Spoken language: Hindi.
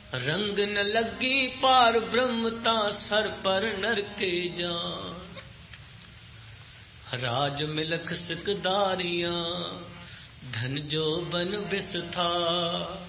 रंग न लगी पार ब्रह्मता सर पर नर के जान। राज मिलख सिकदारियां धन जो बन बिस था